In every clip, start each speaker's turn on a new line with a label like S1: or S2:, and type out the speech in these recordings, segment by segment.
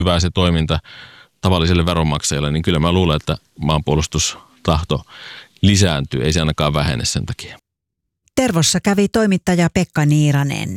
S1: hyvää se toiminta tavalliselle veronmaksajalle, niin kyllä mä luulen, että maanpuolustustahto lisääntyy, ei se ainakaan vähene sen takia.
S2: Tervossa kävi toimittaja Pekka Niiranen.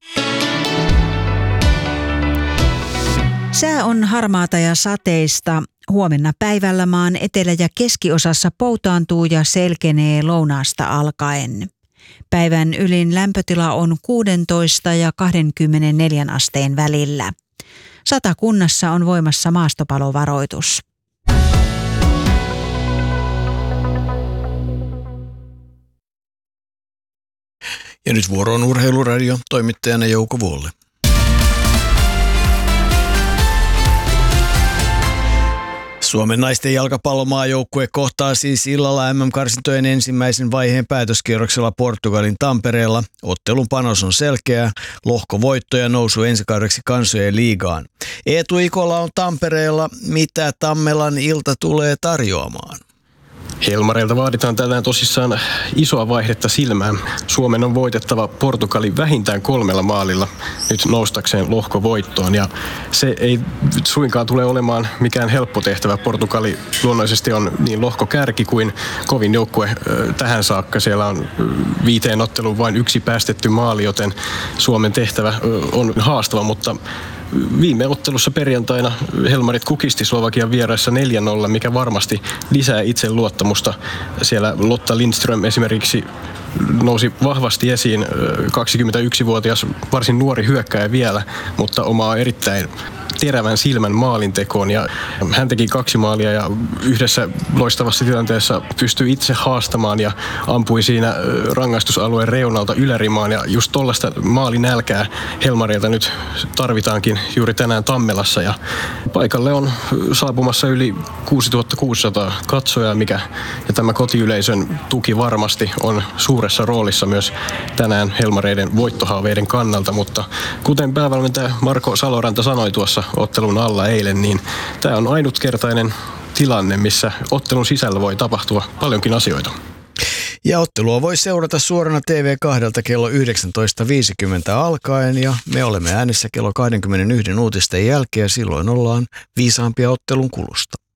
S2: Sää on harmaata ja sateista. Huomenna päivällä maan etelä- ja keskiosassa poutaantuu ja selkenee lounaasta alkaen. Päivän ylin lämpötila on 16 ja 24 asteen välillä. Satakunnassa on voimassa maastopalovaroitus.
S3: Ja nyt vuoro on Urheiluradio, toimittajana Jouko Vuolle. Suomen naisten jalkapallomaajoukkue kohtaa siis illalla MM-karsintojen ensimmäisen vaiheen päätöskierroksella Portugalin Tampereella. Ottelun panos on selkeä, lohkovoitto ja nousu ensi kaudeksi kansojen liigaan. Eetu Ikola on Tampereella. Mitä Tammelan ilta tulee tarjoamaan?
S4: Helmareilta vaaditaan tänään tosissaan isoa vaihdetta silmään. Suomen on voitettava Portugali vähintään 3 maalilla nyt noustakseen lohkovoittoon. Ja se ei suinkaan tule olemaan mikään helppo tehtävä. Portugali luonnollisesti on niin lohkokärki kuin kovin joukkue tähän saakka. Siellä on 5 otteluun vain 1 päästetty maali, joten Suomen tehtävä on haastava, mutta viime ottelussa perjantaina Helmarit kukisti Slovakian vieraissa 4-0, mikä varmasti lisää itseluottamusta. Siellä Lotta Lindström esimerkiksi nousi vahvasti esiin, 21-vuotias varsin nuori hyökkääjä vielä, mutta omaa erittäin terävän silmän maalintekoon ja hän teki 2 maalia ja yhdessä loistavassa tilanteessa pystyi itse haastamaan ja ampui siinä rangaistusalueen reunalta ylärimaan ja just tollaista maalinälkää Helmareilta nyt tarvitaankin juuri tänään Tammelassa ja paikalle on saapumassa yli 6600 katsojaa, ja tämä kotiyleisön tuki varmasti on suuressa roolissa myös tänään Helmareiden voittohaaveiden kannalta, mutta kuten päävalmentaja Marko Saloranta sanoi tuossa ottelun alla eilen, niin tämä on ainutkertainen tilanne, missä ottelun sisällä voi tapahtua paljonkin asioita.
S3: Ja ottelua voi seurata suorana TV2 kello 19.50 alkaen ja me olemme äänessä kello 21 uutisten jälkeen ja silloin ollaan viisaampia ottelun kulusta.